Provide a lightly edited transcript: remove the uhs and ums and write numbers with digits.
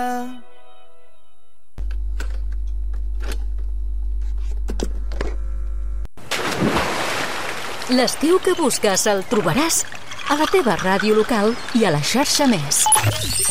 L'estiu que busques el trobaràs a la teva ràdio local i a la xarxa Més.